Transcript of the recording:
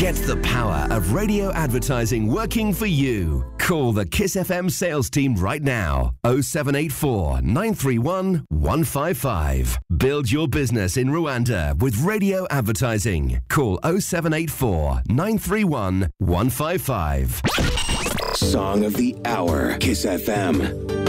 Get the power of radio advertising working for you. Call the Kiss FM sales team right now. 0784 931 155. Build your business in Rwanda with radio advertising. Call 0784 931 155. Song of the Hour, Kiss FM.